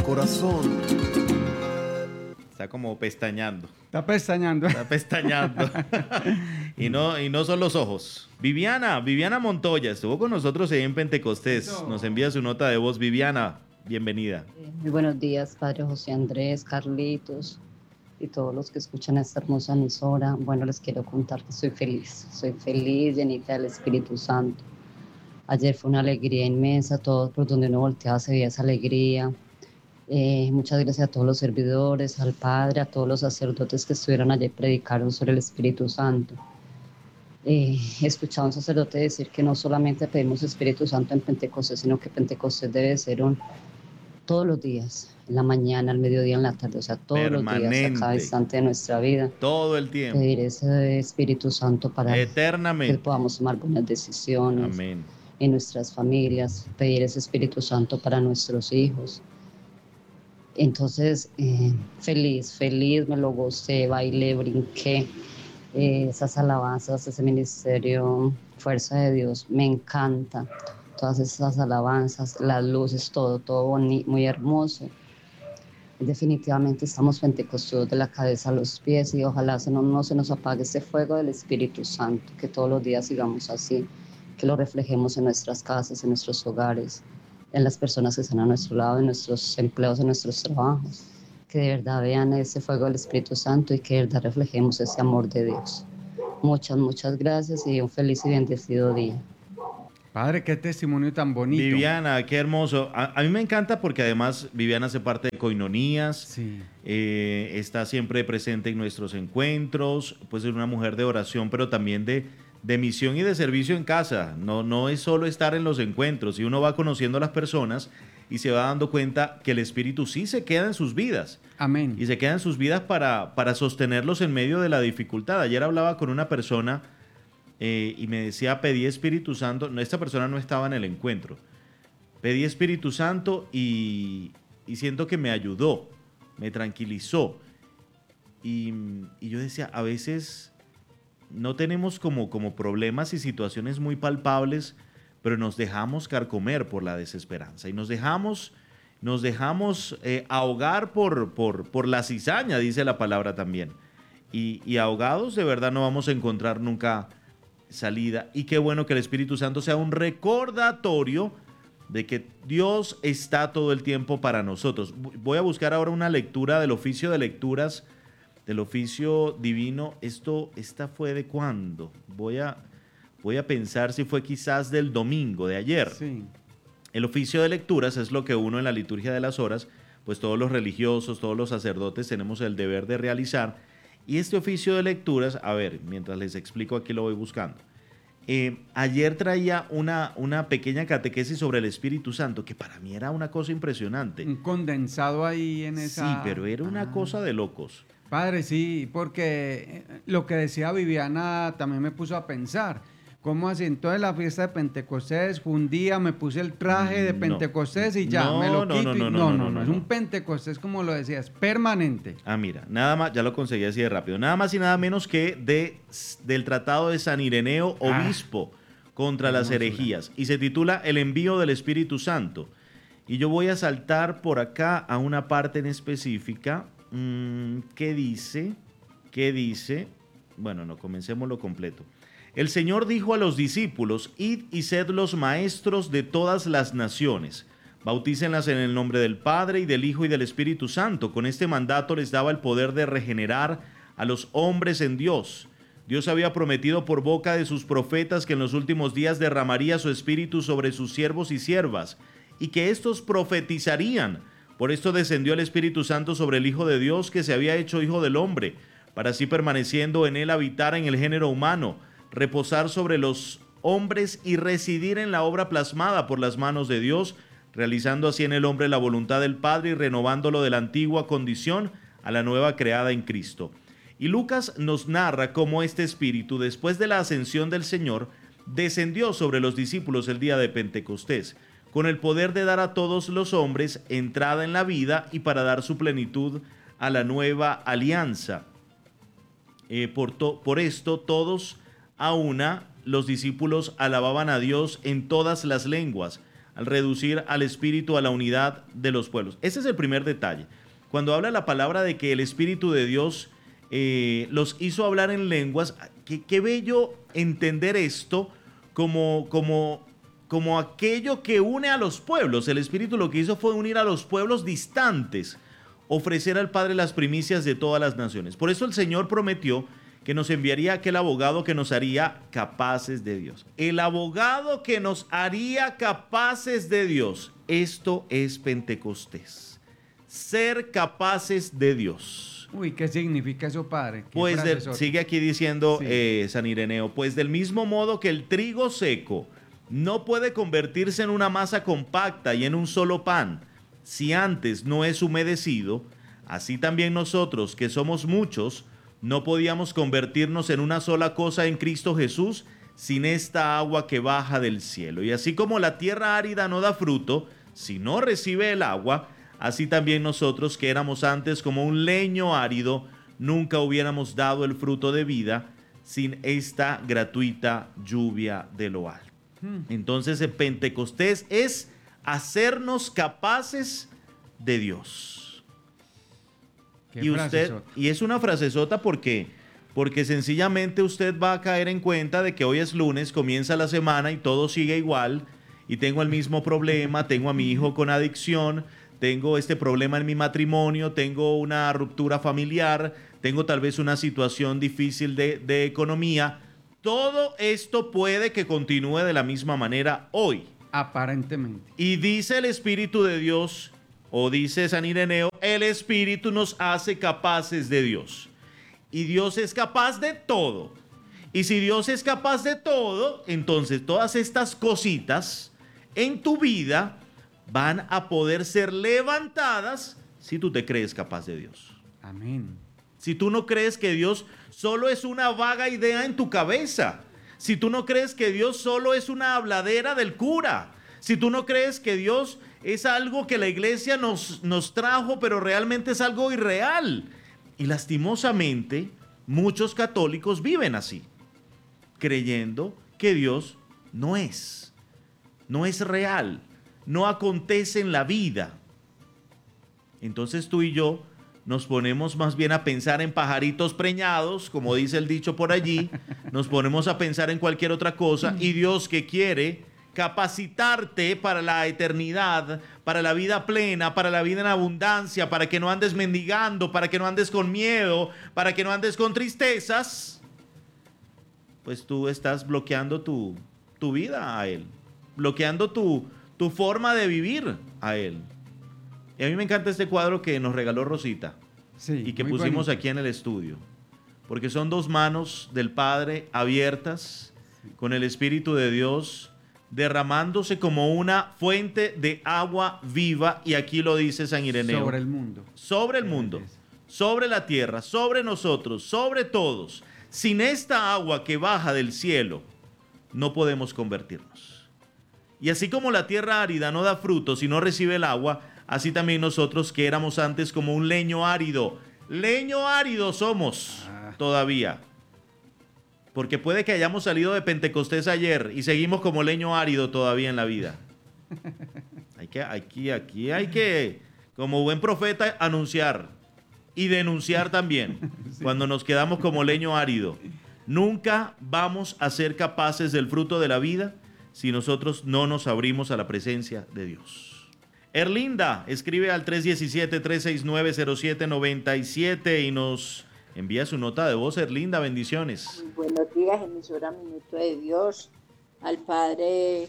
corazón. Está como pestañando. Está pestañando. Está pestañando. y no son los ojos. Viviana Montoya estuvo con nosotros ahí en Pentecostés. Nos envía su nota de voz. Viviana, bienvenida. Muy buenos días, Padre José Andrés, Carlitos y todos los que escuchan esta hermosa emisora. Bueno, les quiero contar que soy feliz, llenita del Espíritu Santo. Ayer fue una alegría inmensa, todo por donde uno volteaba se veía esa alegría. Muchas gracias a todos los servidores, al Padre, a todos los sacerdotes que estuvieron allí y predicaron sobre el Espíritu Santo. He escuchado a un sacerdote decir que no solamente pedimos Espíritu Santo en Pentecostés, sino que Pentecostés debe ser todos los días, en la mañana, al mediodía, en la tarde, o sea, todos permanente, los días, a cada instante de nuestra vida. Todo el tiempo. Pedir ese Espíritu Santo para eternamente, que podamos tomar buenas decisiones. Amén. En nuestras familias, pedir ese Espíritu Santo para nuestros hijos. Entonces, feliz, me lo gocé, bailé, brinqué, esas alabanzas, ese ministerio, Fuerza de Dios, me encanta, todas esas alabanzas, las luces, todo muy hermoso. Definitivamente estamos pentecostés de la cabeza a los pies y ojalá no se nos apague ese fuego del Espíritu Santo, que todos los días sigamos así, que lo reflejemos en nuestras casas, en nuestros hogares, en las personas que están a nuestro lado, en nuestros empleos, en nuestros trabajos, que de verdad vean ese fuego del Espíritu Santo y que de verdad reflejemos ese amor de Dios. Muchas gracias y un feliz y bendecido día. Padre, qué testimonio tan bonito. Viviana, qué hermoso. A mí me encanta porque además Viviana hace parte de Coinonías, sí. Está siempre presente en nuestros encuentros, pues es una mujer de oración, pero también de misión y de servicio en casa. No es solo estar en los encuentros, y uno va conociendo a las personas y se va dando cuenta que el Espíritu sí se queda en sus vidas. Amén. Y se queda en sus vidas para sostenerlos en medio de la dificultad. Ayer hablaba con una persona y me decía, pedí Espíritu Santo. No, esta persona no estaba en el encuentro. Pedí Espíritu Santo y siento que me ayudó, me tranquilizó. Y yo decía, a veces no tenemos como problemas y situaciones muy palpables, pero nos dejamos carcomer por la desesperanza y nos dejamos ahogar por la cizaña, dice la palabra también. Y ahogados de verdad no vamos a encontrar nunca salida. Y qué bueno que el Espíritu Santo sea un recordatorio de que Dios está todo el tiempo para nosotros. Voy a buscar ahora una lectura del oficio de lecturas, del oficio divino. ¿Esta fue de cuándo? Voy a pensar si fue quizás del domingo, de ayer. Sí. El oficio de lecturas es lo que uno en la liturgia de las horas, pues todos los religiosos, todos los sacerdotes tenemos el deber de realizar. Y este oficio de lecturas, a ver, mientras les explico, aquí lo voy buscando. Ayer traía una pequeña catequesis sobre el Espíritu Santo, que para mí era una cosa impresionante. Un condensado ahí en esa... Sí, pero era una cosa de locos. Padre, sí, porque lo que decía Viviana también me puso a pensar. ¿Cómo así? Entonces la fiesta de Pentecostés fue un día, me puse el traje de Pentecostés y ya, me lo quito. No, es un Pentecostés, como lo decías, permanente. Ah, mira, nada más, ya lo conseguí así de rápido. Nada más y nada menos que del Tratado de San Ireneo, obispo, contra las herejías. Y se titula El envío del Espíritu Santo. Y yo voy a saltar por acá a una parte en específica. ¿Qué dice? Bueno, no, comencémoslo completo. El Señor dijo a los discípulos, id y sed los maestros de todas las naciones. Bautícenlas en el nombre del Padre y del Hijo y del Espíritu Santo. Con este mandato les daba el poder de regenerar a los hombres en Dios. Dios había prometido por boca de sus profetas que en los últimos días derramaría su Espíritu sobre sus siervos y siervas, y que éstos profetizarían. Por esto descendió el Espíritu Santo sobre el Hijo de Dios, que se había hecho Hijo del Hombre, para así permaneciendo en él habitar en el género humano, reposar sobre los hombres y residir en la obra plasmada por las manos de Dios, realizando así en el hombre la voluntad del Padre y renovándolo de la antigua condición a la nueva creada en Cristo. Y Lucas nos narra cómo este Espíritu, después de la ascensión del Señor, descendió sobre los discípulos el día de Pentecostés, con el poder de dar a todos los hombres entrada en la vida y para dar su plenitud a la nueva alianza. Por esto todos a una, los discípulos alababan a Dios en todas las lenguas, al reducir al Espíritu a la unidad de los pueblos. Ese es el primer detalle. Cuando habla la palabra de que el Espíritu de Dios los hizo hablar en lenguas, qué bello entender esto como aquello que une a los pueblos. El Espíritu lo que hizo fue unir a los pueblos distantes, ofrecer al Padre las primicias de todas las naciones. Por eso el Señor prometió que nos enviaría aquel abogado que nos haría capaces de Dios. El abogado que nos haría capaces de Dios. Esto es Pentecostés. Ser capaces de Dios. Uy, ¿qué significa eso, padre? Pues sigue aquí diciendo San Ireneo, pues del mismo modo que el trigo seco no puede convertirse en una masa compacta y en un solo pan, si antes no es humedecido, así también nosotros, que somos muchos, no podíamos convertirnos en una sola cosa en Cristo Jesús sin esta agua que baja del cielo. Y así como la tierra árida no da fruto si no recibe el agua, así también nosotros, que éramos antes como un leño árido, nunca hubiéramos dado el fruto de vida sin esta gratuita lluvia de lo alto. Entonces el Pentecostés es hacernos capaces de Dios. Y es una frasezota porque sencillamente usted va a caer en cuenta de que hoy es lunes, comienza la semana y todo sigue igual, y tengo el mismo problema, tengo a mi hijo con adicción, tengo este problema en mi matrimonio, tengo una ruptura familiar, tengo tal vez una situación difícil de economía. Todo esto puede que continúe de la misma manera hoy. Aparentemente. Y dice el Espíritu de Dios, o dice San Ireneo, el Espíritu nos hace capaces de Dios. Y Dios es capaz de todo. Y si Dios es capaz de todo, entonces todas estas cositas en tu vida van a poder ser levantadas si tú te crees capaz de Dios. Amén. Si tú no crees que Dios solo es una vaga idea en tu cabeza, si tú no crees que Dios solo es una habladera del cura, si tú no crees que Dios es algo que la iglesia nos trajo, pero realmente es algo irreal. Y lastimosamente, muchos católicos viven así, creyendo que Dios no es real, no acontece en la vida. Entonces tú y yo nos ponemos más bien a pensar en pajaritos preñados, como dice el dicho por allí, nos ponemos a pensar en cualquier otra cosa, y Dios, que quiere capacitarte para la eternidad, para la vida plena, para la vida en abundancia, para que no andes mendigando, para que no andes con miedo, para que no andes con tristezas, pues tú estás bloqueando tu vida a Él, bloqueando tu forma de vivir a Él. Y a mí me encanta este cuadro que nos regaló Rosita, y que pusimos bonito aquí en el estudio, porque son dos manos del Padre abiertas, con el Espíritu de Dios derramándose como una fuente de agua viva, y aquí lo dice San Ireneo. Sobre el mundo. Sobre el mundo, sobre la tierra, sobre nosotros, sobre todos. Sin esta agua que baja del cielo, no podemos convertirnos. Y así como la tierra árida no da fruto si no recibe el agua, así también nosotros, que éramos antes como un leño árido. Leño árido somos todavía. Porque puede que hayamos salido de Pentecostés ayer y seguimos como leño árido todavía en la vida. Aquí hay que, como buen profeta, anunciar y denunciar también. Sí. Cuando nos quedamos como leño árido. Nunca vamos a ser capaces del fruto de la vida si nosotros no nos abrimos a la presencia de Dios. Erlinda escribe al 317-369-0797 y nos envía su nota de voz. Erlinda, bendiciones. Buenos días, emisora Minuto de Dios, al padre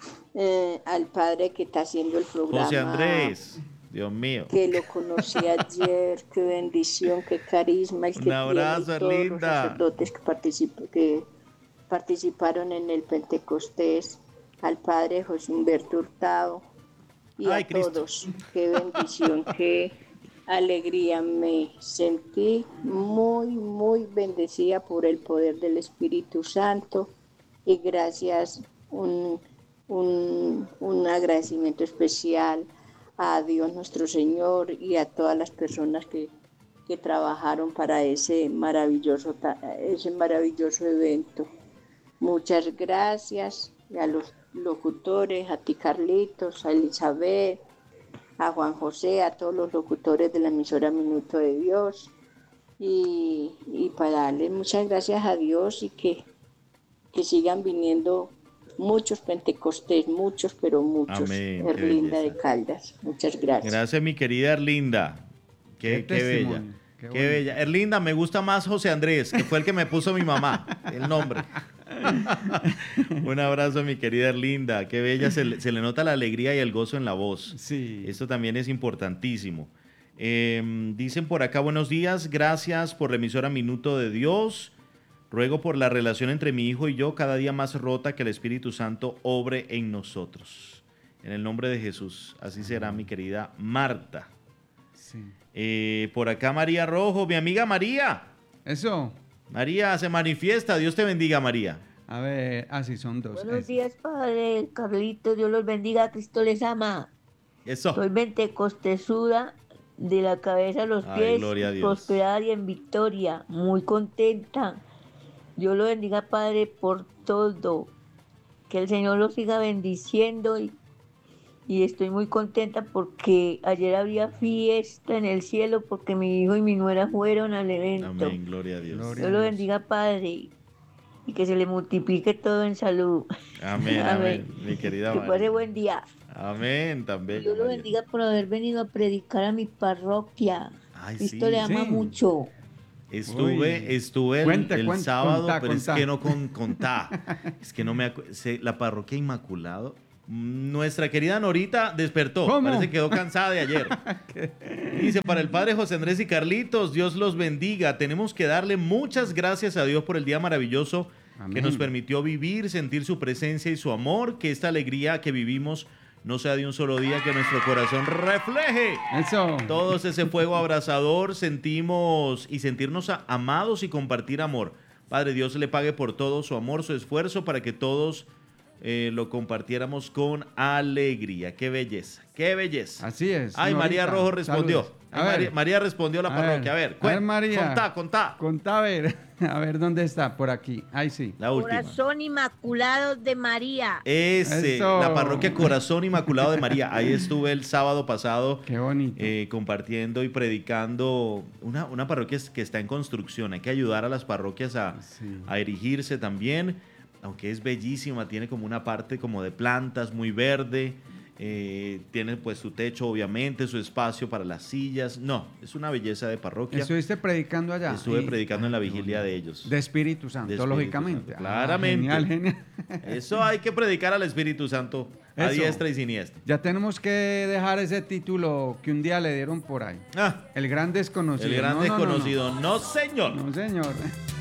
que está haciendo el programa. José Andrés, Dios mío. Que lo conocí ayer, qué bendición, qué carisma. Un abrazo, Erlinda. Los sacerdotes que participaron en el Pentecostés, al padre José Humberto Hurtado y a Cristo. Todos. Qué bendición, qué alegría, me sentí muy, muy bendecida por el poder del Espíritu Santo, y gracias, un agradecimiento especial a Dios nuestro Señor y a todas las personas que trabajaron para ese maravilloso evento. Muchas gracias, y a los locutores, a ti Carlitos, a Elizabeth, a Juan José, a todos los locutores de la emisora Minuto de Dios. Y para darle muchas gracias a Dios y que sigan viniendo muchos Pentecostés, muchos, pero muchos. Amén. Erlinda de Caldas, muchas gracias. Gracias, mi querida Erlinda. Qué bella. Qué bella. Erlinda, me gusta más José Andrés, que fue el que me puso mi mamá, el nombre. Un abrazo, mi querida Erlinda. Qué bella, se le nota la alegría y el gozo en la voz. Sí. Esto también es importantísimo. Dicen por acá, buenos días, gracias por la emisora Minuto de Dios. Ruego por la relación entre mi hijo y yo, cada día más rota, que el Espíritu Santo obre en nosotros. En el nombre de Jesús, así será, mi querida Marta. Sí. Por acá María Rojo, mi amiga María. Eso. María se manifiesta, Dios te bendiga, María. A ver, sí, son dos. Buenos días, Padre Carlitos, Dios los bendiga, Cristo les ama. Eso. Soy pentecostesuda de la cabeza a los Ay, pies, gloria a Dios. prosperada y en victoria, muy contenta. Dios lo bendiga, Padre, por todo. Que el Señor lo siga bendiciendo y estoy muy contenta porque ayer había fiesta en el cielo porque mi hijo y mi nuera fueron al evento. Amén, gloria a Dios. Gloria. Dios lo bendiga, Padre, y que se le multiplique todo en salud. Amén, amén, mi querida Que María. pase buen día. Amén, también. Dios lo bendiga por haber venido a predicar a mi parroquia. Ay, Cristo sí. le ama Sí. mucho. Estuve Cuente, el cuente, sábado, contá, pero contá. es que no contá. Es que no me la parroquia Inmaculado. Nuestra querida Norita despertó. ¿Cómo? Parece que quedó cansada de ayer. Dice, para el padre José Andrés y Carlitos, Dios los bendiga. Tenemos que darle muchas gracias a Dios por el día maravilloso que Amén. nos permitió vivir, sentir su presencia y su amor. Que esta alegría que vivimos no sea de un solo día, que nuestro corazón refleje Eso. todos ese fuego abrasador, sentirnos amados y compartir amor. Padre, Dios le pague por todo su amor, su esfuerzo, para que todos lo compartiéramos con alegría. ¡Qué belleza! ¡Qué belleza! Así es. Ay, María Norita, Rojo respondió. saludos. Ay, A ver. María respondió a la parroquia. A ver, María. contá. Contá, a ver dónde está, por aquí. Ahí sí. La última. Corazón Inmaculado de María. Eso. La parroquia Corazón Inmaculado de María. Ahí estuve el sábado pasado. Qué bonito. Compartiendo y predicando una parroquia que está en construcción. Hay que ayudar a las parroquias Sí. a erigirse también, aunque es bellísima, tiene como una parte como de plantas muy verde, tiene pues su techo obviamente, su espacio para las sillas. No, es una belleza de parroquia. Estuviste predicando allá. Estuve predicando en la vigilia de ellos. De Espíritu Santo, De Espíritu lógicamente. Santo, claramente. Genial. Eso hay que predicar al Espíritu Santo a Eso. diestra y siniestra. Ya tenemos que dejar ese título que un día le dieron por ahí. Ah, El gran desconocido. el gran No, no, no, no. desconocido. No, señor. No, señor.